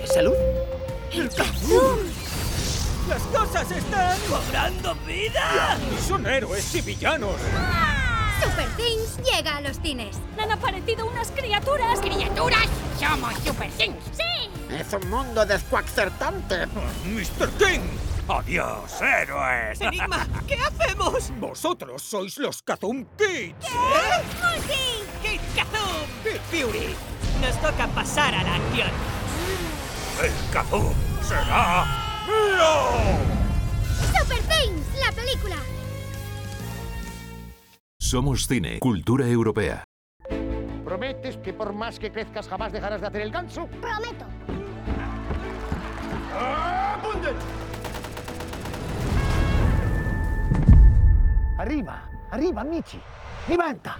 ¡Salud! ¡El Kazum! ¡Las cosas están cobrando vida! ¡Son héroes y villanos! Super Things llega a los cines. Han aparecido unas criaturas. ¿Criaturas? ¡Somos Super Things! ¡Sí! Es un mundo descuacertante. ¡Mr. King! ¡Adiós, héroes! Enigma, ¿qué hacemos? Vosotros sois los Kazum Kids. ¡Multi! ¡Kid Kazum! ¡Kid Fury! Nos toca pasar a la acción. ¡El Kazum será mío! Super Things, la película. Somos cine, cultura europea. ¿Prometes que por más que crezcas jamás dejarás de hacer el ganso? Prometo. ¡Apunten! Arriba, arriba, Michi. Levanta.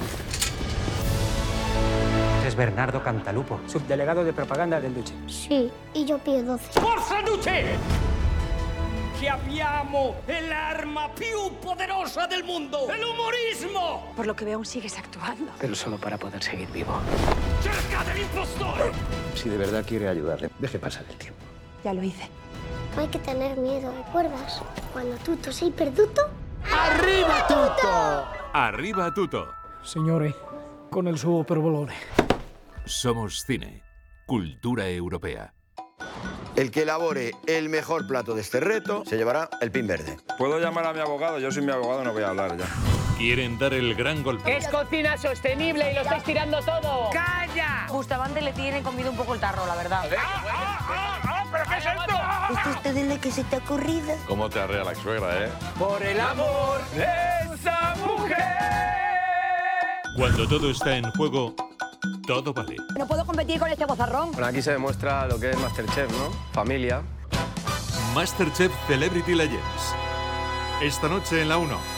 Es Bernardo Cantalupo, subdelegado de propaganda del Duce. Sí, y yo pido 12. ¡Forza Duce! ¡Que abbiamo el arma più poderosa del mundo! ¡El humorismo! Por lo que veo, aún sigues actuando. Pero solo para poder seguir vivo. ¡Cerca del impostor! Si de verdad quiere ayudarle, deje pasar el tiempo. Ya lo hice. No hay que tener miedo, ¿recuerdas? Cuando tutto sei perduto. ¡Arriba, Tuto! Arriba tutto. Signore, con el suo provolone. Somos cine, cultura europea. El que elabore el mejor plato de este reto se llevará el pin verde. ¿Puedo llamar a mi abogado? Yo soy mi abogado, no voy a hablar ya. Quieren dar el gran golpe. Es cocina sostenible y lo estáis tirando todo. ¡Calla! Bustamante le tiene comido un poco el tarro, la verdad. ¿Pero qué es esto? ¿Esto está de lo que se te ha ocurrido? ¿Cómo te arrea la suegra, ¡Por el amor de esa mujer! Cuando todo está en juego, todo vale. No puedo competir con este bozarrón. Bueno, aquí se demuestra lo que es Masterchef, ¿no? Familia. Masterchef Celebrity Legends. Esta noche en la 1.